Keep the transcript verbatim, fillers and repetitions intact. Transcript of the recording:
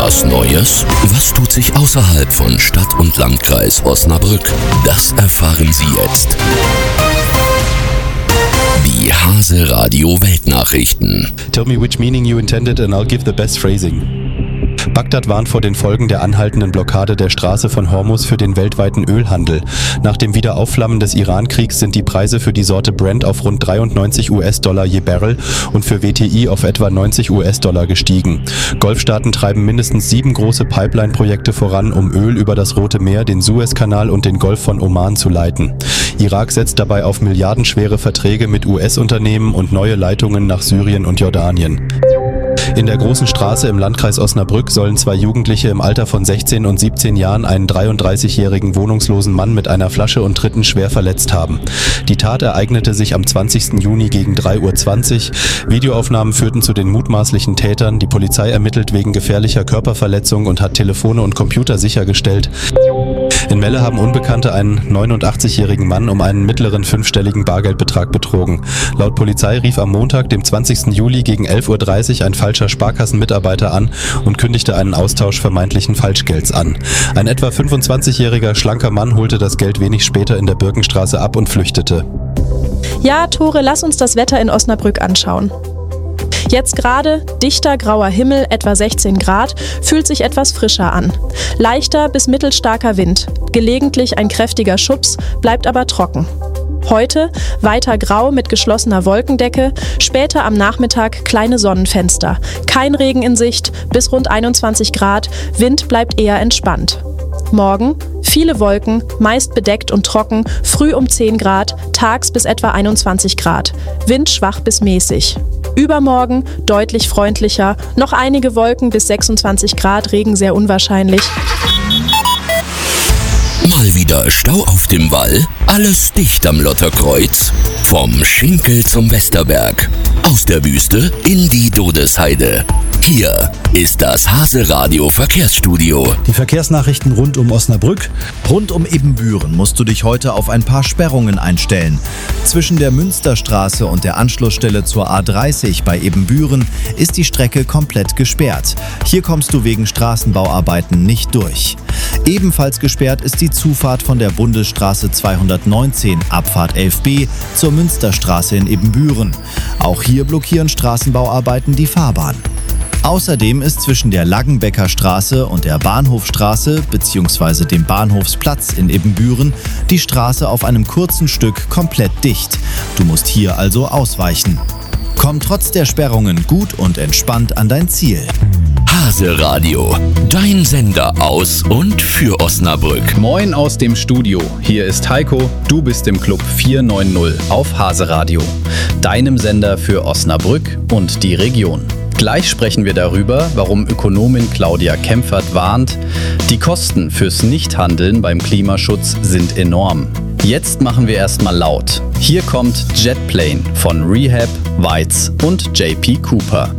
Was Neues? Was tut sich außerhalb von Stadt und Landkreis Osnabrück? Das erfahren Sie jetzt. Die Hase Radio Weltnachrichten. Tell me which meaning you intended and I'll give the best phrasing. Bagdad warnt vor den Folgen der anhaltenden Blockade der Straße von Hormuz für den weltweiten Ölhandel. Nach dem Wiederaufflammen des Iran-Kriegs sind die Preise für die Sorte Brent auf rund dreiundneunzig US-Dollar je Barrel und für W T I auf etwa neunzig US-Dollar gestiegen. Golfstaaten treiben mindestens sieben große Pipeline-Projekte voran, um Öl über das Rote Meer, den Suezkanal und den Golf von Oman zu leiten. Irak setzt dabei auf milliardenschwere Verträge mit U S-Unternehmen und neue Leitungen nach Syrien und Jordanien. In der Großen Straße im Landkreis Osnabrück sollen zwei Jugendliche im Alter von sechzehn und siebzehn Jahren einen dreiunddreißigjährigen wohnungslosen Mann mit einer Flasche und Tritten schwer verletzt haben. Die Tat ereignete sich am zwanzigsten Juni gegen drei Uhr zwanzig. Videoaufnahmen führten zu den mutmaßlichen Tätern. Die Polizei ermittelt wegen gefährlicher Körperverletzung und hat Telefone und Computer sichergestellt. In Melle haben Unbekannte einen neunundachtzigjährigen Mann um einen mittleren fünfstelligen Bargeldbetrag betrogen. Laut Polizei rief am Montag, dem zwanzigsten Juli gegen elf Uhr dreißig ein falscher Sparkassenmitarbeiter an und kündigte einen Austausch vermeintlichen Falschgelds an. Ein etwa fünfundzwanzigjähriger schlanker Mann holte das Geld wenig später in der Birkenstraße ab und flüchtete. Ja, Tore, lass uns das Wetter in Osnabrück anschauen. Jetzt gerade dichter grauer Himmel, etwa sechzehn Grad, fühlt sich etwas frischer an. Leichter bis mittelstarker Wind, gelegentlich ein kräftiger Schubs, bleibt aber trocken. Heute weiter grau mit geschlossener Wolkendecke, später am Nachmittag kleine Sonnenfenster. Kein Regen in Sicht, bis rund einundzwanzig Grad, Wind bleibt eher entspannt. Morgen viele Wolken, meist bedeckt und trocken, früh um zehn Grad, tags bis etwa einundzwanzig Grad. Wind schwach bis mäßig. Übermorgen deutlich freundlicher, noch einige Wolken bis sechsundzwanzig Grad, Regen sehr unwahrscheinlich. Mal wieder Stau auf dem Wall, alles dicht am Lotterkreuz. Vom Schinkel zum Westerberg, aus der Wüste in die Dodesheide. Hier ist das Hase Radio Verkehrsstudio. Die Verkehrsnachrichten rund um Osnabrück. Rund um Ebenbüren musst du dich heute auf ein paar Sperrungen einstellen. Zwischen der Münsterstraße und der Anschlussstelle zur A dreißig bei Ebenbüren ist die Strecke komplett gesperrt. Hier kommst du wegen Straßenbauarbeiten nicht durch. Ebenfalls gesperrt ist die Zufahrt von der Bundesstraße zweihundertneunzehn, Abfahrt elf b, zur Münsterstraße in Ebenbüren. Auch hier blockieren Straßenbauarbeiten die Fahrbahn. Außerdem ist zwischen der Laggenbecker Straße und der Bahnhofstraße bzw. dem Bahnhofsplatz in Ebenbüren die Straße auf einem kurzen Stück komplett dicht. Du musst hier also ausweichen. Komm trotz der Sperrungen gut und entspannt an dein Ziel. Hase Radio, dein Sender aus und für Osnabrück. Moin aus dem Studio. Hier ist Heiko, du bist im Club vier neun null auf Hase Radio, deinem Sender für Osnabrück und die Region. Gleich sprechen wir darüber, warum Ökonomin Claudia Kempfert warnt, die Kosten fürs Nichthandeln beim Klimaschutz sind enorm. Jetzt machen wir erstmal laut. Hier kommt Jetplane von Rehab, Weitz und J P Cooper.